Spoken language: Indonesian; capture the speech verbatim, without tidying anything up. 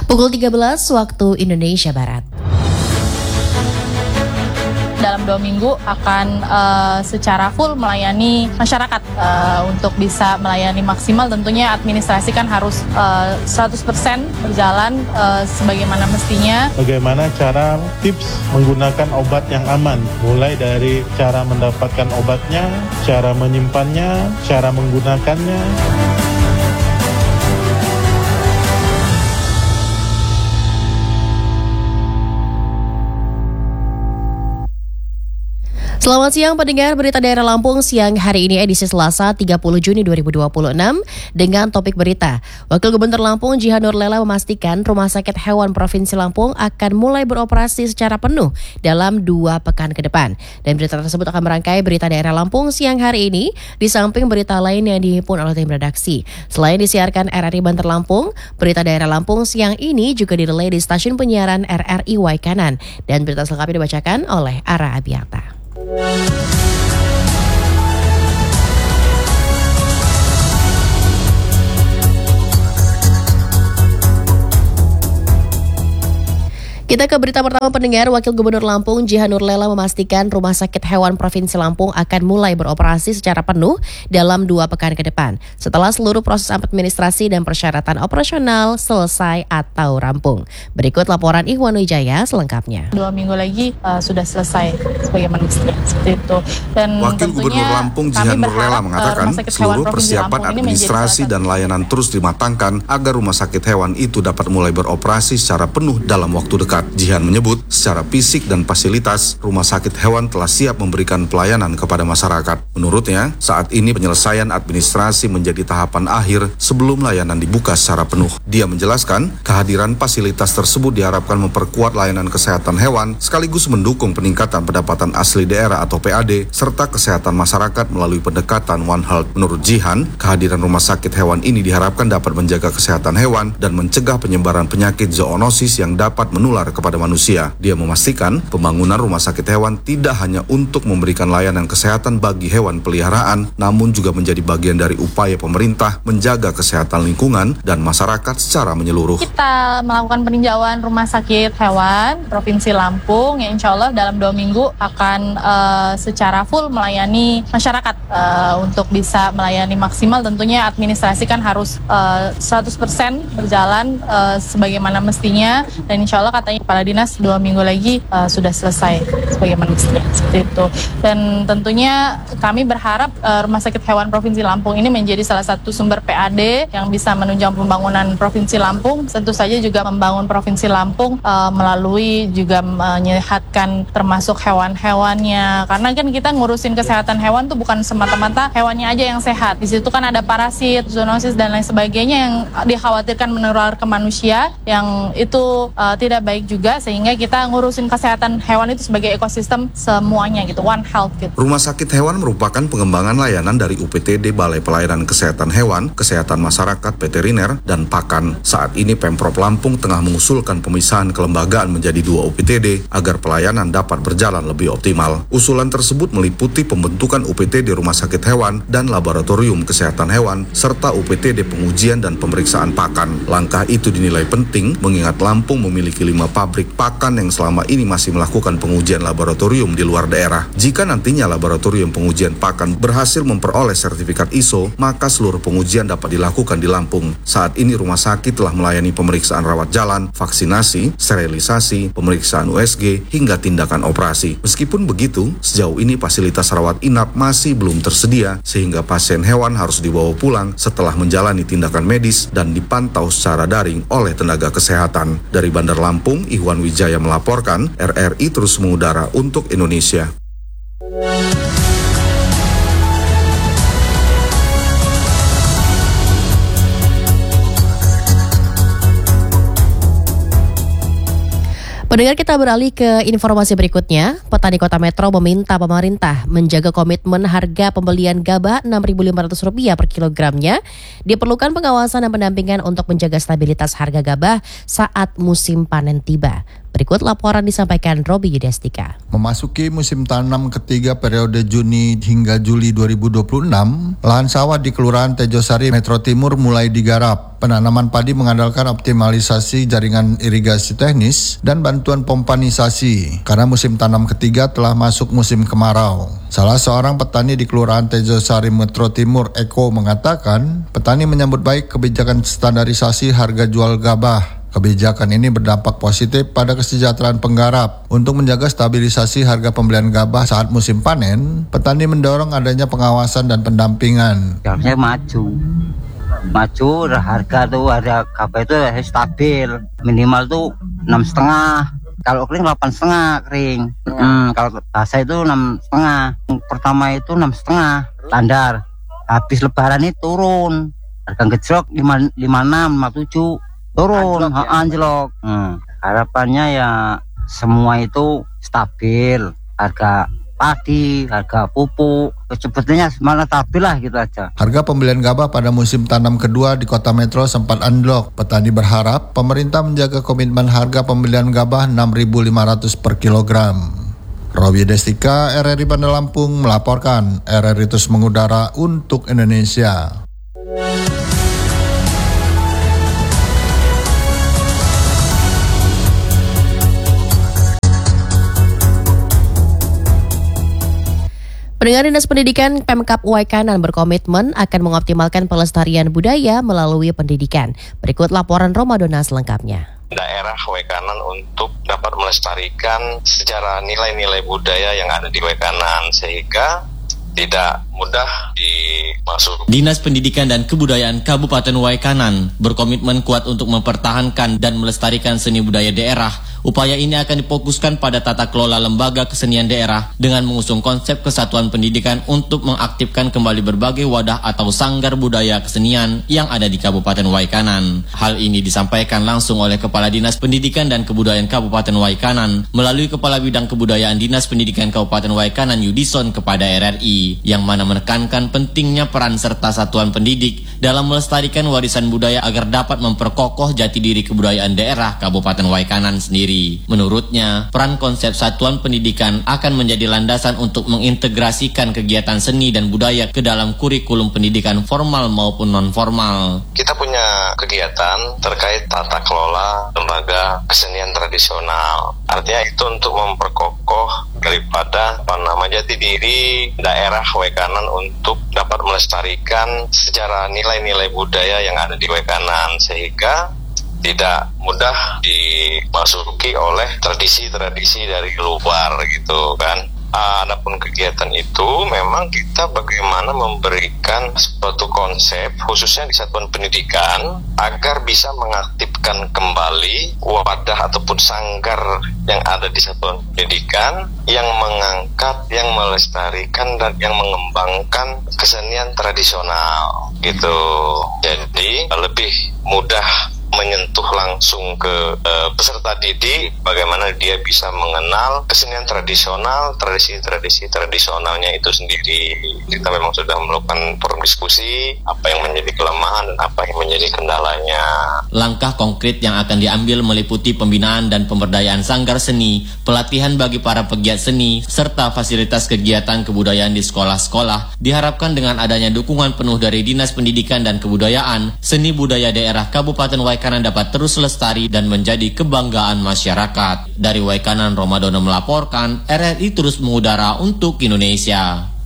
Pukul tiga belas waktu Indonesia Barat. Dalam dua minggu akan uh, secara full melayani masyarakat uh, untuk bisa melayani maksimal. Tentunya administrasi kan harus uh, seratus persen berjalan uh, sebagaimana mestinya. Bagaimana cara tips menggunakan obat yang aman, mulai dari cara mendapatkan obatnya, cara menyimpannya, cara menggunakannya. Selamat siang pendengar Berita Daerah Lampung siang hari ini edisi Selasa tiga puluh Juni dua ribu dua puluh enam dengan topik berita. Wakil Gubernur Lampung Jihan Nurlela memastikan Rumah Sakit Hewan Provinsi Lampung akan mulai beroperasi secara penuh dalam dua pekan ke depan. Dan berita tersebut akan merangkai Berita Daerah Lampung siang hari ini di samping berita lain yang dihimpun oleh tim redaksi. Selain disiarkan R R I Banter Lampung, Berita Daerah Lampung siang ini juga direlay di stasiun penyiaran R R I Waikanan. Dan berita selengkapnya dibacakan oleh Ara Abiata. Kita ke berita pertama pendengar. Wakil Gubernur Lampung Jihan Nurlela memastikan Rumah Sakit Hewan Provinsi Lampung akan mulai beroperasi secara penuh dalam dua pekan ke depan setelah seluruh proses administrasi dan persyaratan operasional selesai atau rampung. Berikut laporan Ikhwan Wijaya selengkapnya. Dua minggu lagi uh, sudah selesai sebagaimana mestinya seperti itu. Dan Wakil Gubernur Lampung Jihan Nurlela mengatakan seluruh persiapan administrasi dan layanan terus dimatangkan agar Rumah Sakit Hewan itu dapat mulai beroperasi secara penuh dalam waktu dekat. Jihan menyebut secara fisik dan fasilitas Rumah Sakit Hewan telah siap memberikan pelayanan kepada masyarakat. Menurutnya, saat ini penyelesaian administrasi menjadi tahapan akhir sebelum layanan dibuka secara penuh. Dia menjelaskan, kehadiran fasilitas tersebut diharapkan memperkuat layanan kesehatan hewan sekaligus mendukung peningkatan pendapatan asli daerah atau P A D serta kesehatan masyarakat melalui pendekatan One Health. Menurut Jihan, kehadiran Rumah Sakit Hewan ini diharapkan dapat menjaga kesehatan hewan dan mencegah penyebaran penyakit zoonosis yang dapat menular kepada manusia. Dia memastikan pembangunan rumah sakit hewan tidak hanya untuk memberikan layanan kesehatan bagi hewan peliharaan, namun juga menjadi bagian dari upaya pemerintah menjaga kesehatan lingkungan dan masyarakat secara menyeluruh. Kita melakukan peninjauan rumah sakit hewan Provinsi Lampung yang insya Allah dalam dua minggu akan uh, secara full melayani masyarakat uh, untuk bisa melayani maksimal. Tentunya administrasi kan harus uh, seratus persen berjalan uh, sebagaimana mestinya, dan insya Allah katanya Kepala Dinas dua minggu lagi uh, sudah selesai sebagaimana mestinya seperti itu. Dan tentunya kami berharap uh, Rumah Sakit Hewan Provinsi Lampung ini menjadi salah satu sumber P A D yang bisa menunjang pembangunan Provinsi Lampung. Tentu saja juga membangun Provinsi Lampung uh, melalui juga menyehatkan termasuk hewan-hewannya. Karena kan kita ngurusin kesehatan hewan tuh bukan semata-mata hewannya aja yang sehat. Di situ kan ada parasit, zoonosis dan lain sebagainya yang dikhawatirkan menular ke manusia, yang itu uh, tidak baik juga, sehingga kita ngurusin kesehatan hewan itu sebagai ekosistem semuanya gitu, One Health gitu. Rumah Sakit Hewan merupakan pengembangan layanan dari U P T D Balai Pelayanan Kesehatan Hewan, Kesehatan Masyarakat Veteriner, dan Pakan. Saat ini Pemprov Lampung tengah mengusulkan pemisahan kelembagaan menjadi dua U P T D agar pelayanan dapat berjalan lebih optimal. Usulan tersebut meliputi pembentukan U P T D Rumah Sakit Hewan dan Laboratorium Kesehatan Hewan, serta U P T D pengujian dan pemeriksaan pakan. Langkah itu dinilai penting mengingat Lampung memiliki lima pabrik pakan yang selama ini masih melakukan pengujian laboratorium di luar daerah. Jika nantinya laboratorium pengujian pakan berhasil memperoleh sertifikat I S O, maka seluruh pengujian dapat dilakukan di Lampung. Saat ini rumah sakit telah melayani pemeriksaan rawat jalan, vaksinasi, sterilisasi, pemeriksaan U S G, hingga tindakan operasi. Meskipun begitu, sejauh ini fasilitas rawat inap masih belum tersedia, sehingga pasien hewan harus dibawa pulang setelah menjalani tindakan medis dan dipantau secara daring oleh tenaga kesehatan. Dari Bandar Lampung, Ikhwan Wijaya melaporkan, R R I terus mengudara untuk Indonesia. Pendengar, kita beralih ke informasi berikutnya. Petani Kota Metro meminta pemerintah menjaga komitmen harga pembelian gabah enam ribu lima ratus rupiah per kilogramnya. Diperlukan pengawasan dan pendampingan untuk menjaga stabilitas harga gabah saat musim panen tiba. Berikut laporan disampaikan Robi Yudestika. Memasuki musim tanam ketiga periode Juni hingga Juli dua ribu dua puluh enam, lahan sawah di Kelurahan Tejosari, Metro Timur mulai digarap. Penanaman padi mengandalkan optimalisasi jaringan irigasi teknis dan bantuan pompanisasi karena musim tanam ketiga telah masuk musim kemarau. Salah seorang petani di Kelurahan Tejosari, Metro Timur, Eko, mengatakan petani menyambut baik kebijakan standarisasi harga jual gabah. Kebijakan ini berdampak positif pada kesejahteraan penggarap. Untuk menjaga stabilisasi harga pembelian gabah saat musim panen, petani mendorong adanya pengawasan dan pendampingan. Harusnya maju. Maju harga tuh harga gabah itu harus stabil, minimal tuh enam setengah, kalau kering delapan setengah kering, hmm, kalau basah itu enam setengah. Pertama itu enam setengah standar, habis lebaran ini turun, harga gejrok lima lima enam lima tujuh turun, anjlok, ya? anjlok. Hmm. Harapannya ya semua itu stabil, harga padi, harga pupuk, sebetulnya semuanya stabil lah gitu aja. Harga pembelian gabah pada musim tanam kedua di Kota Metro sempat anjlok. Petani berharap pemerintah menjaga komitmen harga pembelian gabah enam ribu lima ratus per kilogram. Robi Destika, R R I Bandar Lampung melaporkan. R R I terus mengudara untuk Indonesia. Pendengar, Dinas Pendidikan Pemkab Waikanan berkomitmen akan mengoptimalkan pelestarian budaya melalui pendidikan. Berikut laporan Romadona selengkapnya. Daerah Waikanan untuk dapat melestarikan sejarah nilai-nilai budaya yang ada di Waikanan sehingga tidak mudah dimasuk. Dinas Pendidikan dan Kebudayaan Kabupaten Waikanan berkomitmen kuat untuk mempertahankan dan melestarikan seni budaya daerah. Upaya ini akan difokuskan pada tata kelola lembaga kesenian daerah dengan mengusung konsep kesatuan pendidikan untuk mengaktifkan kembali berbagai wadah atau sanggar budaya kesenian yang ada di Kabupaten Waikanan. Hal ini disampaikan langsung oleh Kepala Dinas Pendidikan dan Kebudayaan Kabupaten Waikanan melalui Kepala Bidang Kebudayaan Dinas Pendidikan Kabupaten Waikanan Yudison kepada R R I, yang mana menekankan pentingnya peran serta satuan pendidik dalam melestarikan warisan budaya agar dapat memperkokoh jati diri kebudayaan daerah Kabupaten Waikanan sendiri. Menurutnya, peran konsep satuan pendidikan akan menjadi landasan untuk mengintegrasikan kegiatan seni dan budaya ke dalam kurikulum pendidikan formal maupun non-formal. Kita punya kegiatan terkait tata kelola lembaga kesenian tradisional. Artinya itu untuk memperkokoh daripada apa nama jati diri daerah Waikanan untuk dapat melestarikan sejarah nilai-nilai budaya yang ada di Waikanan sehingga tidak mudah dimasuki oleh tradisi-tradisi dari luar gitu kan. Adapun kegiatan itu memang kita bagaimana memberikan suatu konsep khususnya di satuan pendidikan agar bisa mengaktifkan kembali wadah ataupun sanggar yang ada di satuan pendidikan yang mengangkat, yang melestarikan dan yang mengembangkan kesenian tradisional gitu. Jadi lebih mudah menyentuh langsung ke uh, peserta didik bagaimana dia bisa mengenal kesenian tradisional, tradisi-tradisi tradisionalnya itu sendiri. Kita memang sudah melakukan forum diskusi apa yang menjadi kelemahan dan apa yang menjadi kendalanya. Langkah konkret yang akan diambil meliputi pembinaan dan pemberdayaan sanggar seni, pelatihan bagi para pegiat seni, serta fasilitas kegiatan kebudayaan di sekolah-sekolah. Diharapkan dengan adanya dukungan penuh dari Dinas Pendidikan dan Kebudayaan, seni budaya daerah Kabupaten Waikanan dapat terus lestari dan menjadi kebanggaan masyarakat. Dari Waikanan, Romadona melaporkan, R R I terus mengudara untuk Indonesia.